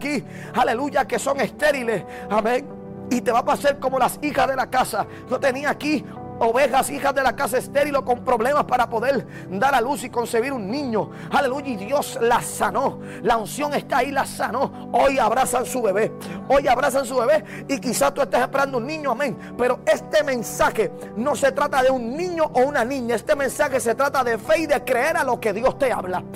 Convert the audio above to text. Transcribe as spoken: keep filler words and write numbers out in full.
aquí, aleluya, que son estériles, amén. Y te va a pasar como las hijas de la casa. Yo tenía aquí ovejas, hijas de la casa estéril, con problemas para poder dar a luz y concebir un niño. Aleluya, y Dios las sanó. La unción está ahí, la sanó. Hoy abrazan su bebé. Hoy abrazan su bebé. Y quizás tú estés esperando un niño, amén. Pero este mensaje no se trata de un niño o una niña. Este mensaje se trata de fe y de creer a lo que Dios te habla.